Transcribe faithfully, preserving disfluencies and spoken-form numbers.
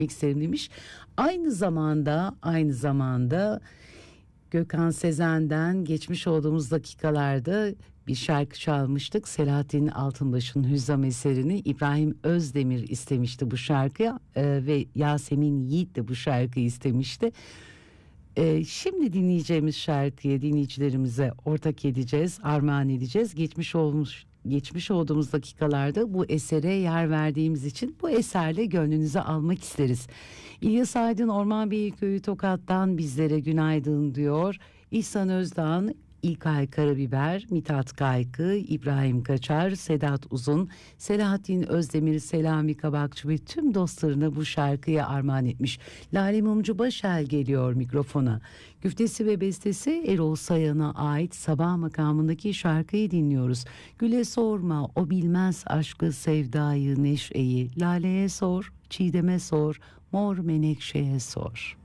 isterim demiş. Aynı zamanda aynı zamanda Gökhan Sezen'den geçmiş olduğumuz dakikalarda bir şarkı çalmıştık. Selahattin Altınbaş'ın Hüzzam eserini İbrahim Özdemir istemişti bu şarkıyı ee, ve Yasemin Yiğit de bu şarkıyı istemişti. Ee, şimdi dinleyeceğimiz şarkıyı dinleyicilerimize ortak edeceğiz, armağan edeceğiz. Geçmiş olmuş geçmiş olduğumuz dakikalarda bu esere yer verdiğimiz için bu eserle gönlünüzü almak isteriz. İlyas Aydın Orman Beyliköy'ü Tokat'tan bizlere günaydın diyor. İhsan Özdağ'ın İlkay Karabiber, Mithat Kaykı, İbrahim Kaçar, Sedat Uzun, Selahattin Özdemir, Selami Kabakçı ve tüm dostlarına bu şarkıyı armağan etmiş. Lale Mumcu Başel geliyor mikrofona. Güftesi ve bestesi Erol Sayan'a ait Sabah makamındaki şarkıyı dinliyoruz. Güle sorma, o bilmez aşkı, sevdayı, neşeyi. Lale'ye sor, Çiğdem'e sor, Mor Menekşe'ye sor.